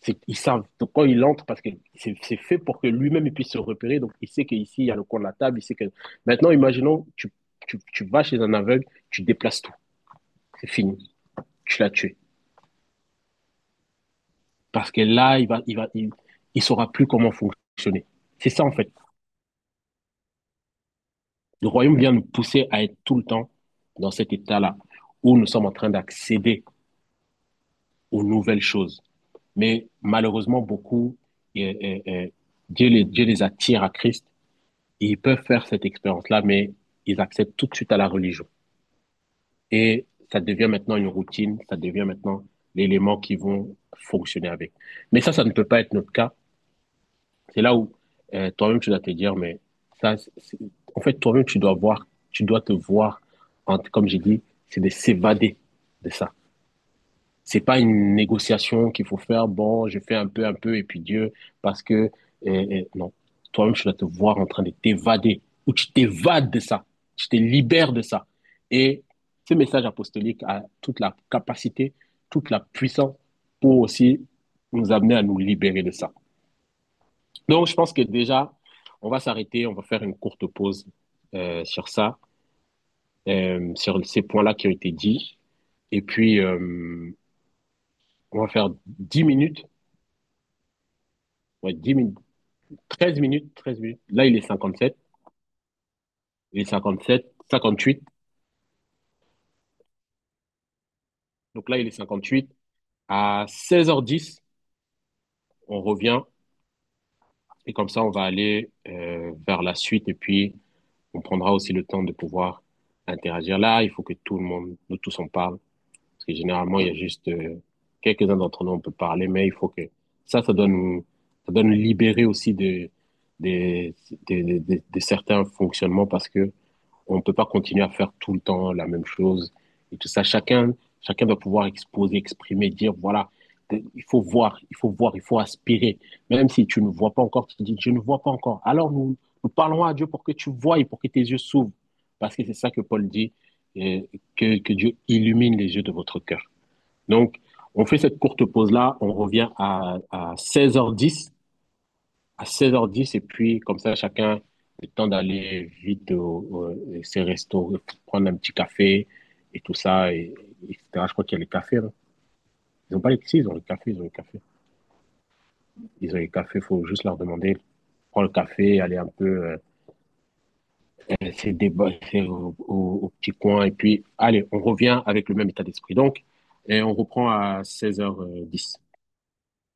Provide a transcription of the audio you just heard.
Ils savent. Donc, quand il entre, parce que c'est fait pour que lui-même il puisse se repérer. Donc, il sait qu'ici, il y a le coin de la table. Il sait que. Maintenant, imaginons, tu vas chez un aveugle, tu déplaces tout. C'est fini. Tu l'as tué. Parce que là, il saura plus comment fonctionner. C'est ça, en fait. Le royaume vient nous pousser à être tout le temps dans cet état-là, où nous sommes en train d'accéder aux nouvelles choses. Mais malheureusement, beaucoup, Dieu les attire à Christ. Et ils peuvent faire cette expérience-là, mais ils accèdent tout de suite à la religion. Et ça devient maintenant une routine, ça devient maintenant l'élément qui vont fonctionner avec. Mais ça ne peut pas être notre cas. C'est là où toi-même, tu dois te dire, mais ça, en fait, toi-même, tu dois te voir, comme j'ai dit, c'est de s'évader de ça. C'est pas une négociation qu'il faut faire, bon, je fais un peu, et puis Dieu, parce que, non. Toi-même, tu dois te voir en train de t'évader, ou tu t'évades de ça, tu te libères de ça. Et ce message apostolique a toute la capacité, toute la puissance pour aussi nous amener à nous libérer de ça. Donc, je pense que déjà, on va s'arrêter, on va faire une courte pause sur ça, sur ces points-là qui ont été dits. Et puis, on va faire 10 minutes, ouais, 10 minutes, 13 minutes, 13 minutes. Là, il est 57, il est 57, 58. Donc là, il est 58. À 16h10, on revient et comme ça, on va aller vers la suite et puis on prendra aussi le temps de pouvoir interagir. Là, il faut que tout le monde, nous tous, on parle. Parce que généralement, il y a juste quelques-uns d'entre nous, on peut parler, mais il faut que ça doit nous libérer aussi de, de certains fonctionnements parce que on ne peut pas continuer à faire tout le temps la même chose et tout ça. Chacun doit pouvoir exposer, exprimer, dire, voilà, il faut voir, il faut voir, il faut aspirer. Même si tu ne vois pas encore, tu te dis, je ne vois pas encore. Alors nous parlons à Dieu pour que tu voies et pour que tes yeux s'ouvrent. Parce que c'est ça que Paul dit, que Dieu illumine les yeux de votre cœur. Donc, on fait cette courte pause-là, on revient à 16h10, à 16h10, et puis comme ça, chacun a le temps d'aller vite ces restos, prendre un petit café et tout ça, etc. Je crois qu'il y a les cafés. Hein. Ils n'ont pas les si, ils ont le café, ils ont le café. Ils ont les cafés, il faut juste leur demander, prendre le café, aller un peu c'est au petit coin, et puis allez, on revient avec le même état d'esprit. Donc, et on reprend à 16h10.